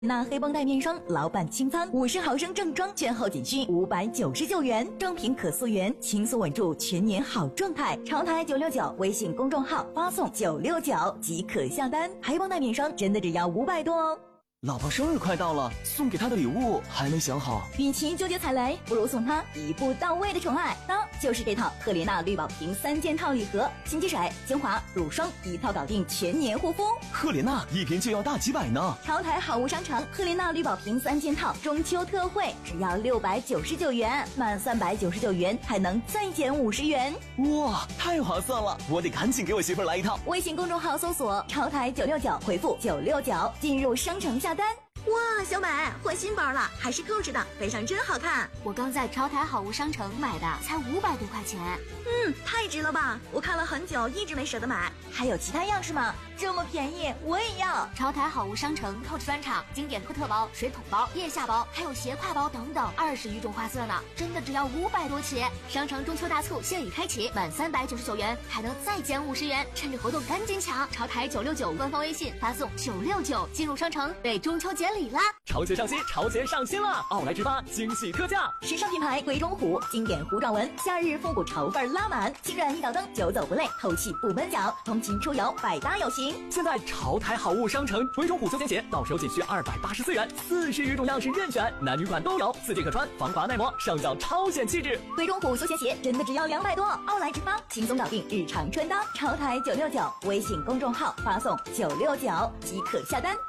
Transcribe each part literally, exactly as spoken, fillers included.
那黑绷带面霜老板清仓五十毫升正装，券后仅需五百九十九元，装瓶可溯源，轻松稳住全年好状态。潮台九六九微信公众号发送九六九即可下单，黑绷带面霜真的只要五百多哦。 老婆生日快到了，送给她的礼物还没想好。 与其纠结踩雷，不如送她一步到位的宠爱。那就是这套赫莲娜绿宝瓶三件套礼盒，清洁水、精华、乳霜一套搞定全年护肤。 赫莲娜一瓶就要大几百呢。 潮台好物商城赫莲娜绿宝瓶三件套中秋特惠，只要六百九十九元，满三百九十九元还能再减五十元。 哇，太划算了！我得赶紧给我媳妇儿来一套。 微信公众号搜索潮台九六九，回复九六九进入商城下单。哇，小美换新包了，还是扣着的，背上真好看。 我刚在潮台好物商城买的，才五百多块钱。 嗯，太值了吧！我看了很久，一直没舍得买。还有其他样式吗？这么便宜，我也要。 潮台好物商城 Coach 专场经典托特包、水桶包、腋下包，还有斜挎包等等，二十余种花色呢，真的只要五百多起。商城中秋大促现已开启，满三百九十九元还能再减五十元，趁着活动赶紧抢！潮台九六九官方微信发送九六九进入商城，为中秋节礼啦！ 潮节上新，潮节上新了！奥莱直发惊喜特价， 时尚品牌鬼冢虎经典弧状纹，夏日复古潮范拉满，轻软一脚蹬，久走不累，透气不闷脚，通勤出游百搭有型。 现在潮台好物商城鬼冢虎休闲鞋到手仅需二百八十四元，四十余种样式任选，男女款都有，四季可穿，防滑耐磨，上脚超显气质。 鬼冢虎休闲鞋真的只要两百多，奥莱直发轻松搞定日常穿搭。潮台九六九微信公众号发送九六九即可下单。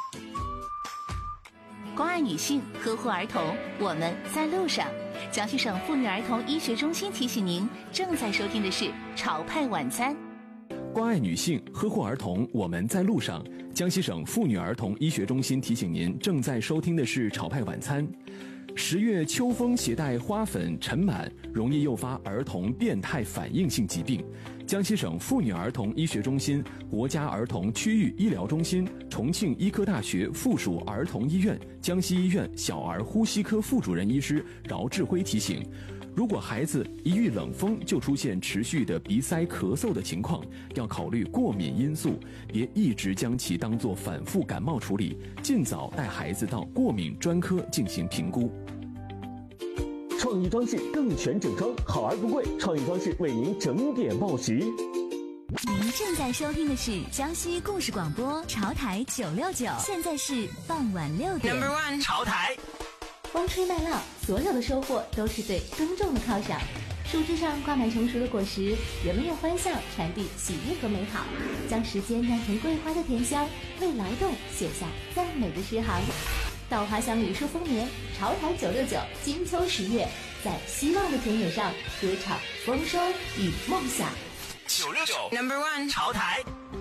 关爱女性，呵护儿童，我们在路上。江西省妇女儿童医学中心提醒您，正在收听的是潮派晚餐。 关爱女性，呵护儿童，我们在路上。江西省妇女儿童医学中心提醒您，正在收听的是潮派晚餐。十月秋风携带花粉尘螨，容易诱发儿童变态反应性疾病。江西省妇女儿童医学中心、国家儿童区域医疗中心、重庆医科大学附属儿童医院、江西医院小儿呼吸科副主任医师饶志辉提醒，如果孩子一遇冷风就出现持续的鼻塞、咳嗽的情况，要考虑过敏因素，别一直将其当作反复感冒处理，尽早带孩子到过敏专科进行评估。 创意装饰更全整装，好而不贵，创意装饰为您整点报时。 您正在收听的是江西故事广播潮台九六九，现在是傍晚六点。 Number one 潮台， 风吹麦浪，所有的收获都是对耕种的犒赏。树枝上挂满成熟的果实，人们用欢笑传递喜悦和美好，将时间酿成桂花的甜香，为劳动写下赞美的诗行。稻花香梨树丰年，潮台九六九金秋十月，在希望的田野上歌唱丰收与梦想。 九六九 Number one 潮台。